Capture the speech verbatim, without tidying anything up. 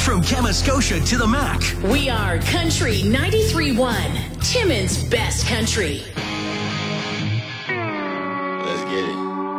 From Kamuscotia to the Mac. We are Country ninety-three point one, Timmins Best Country.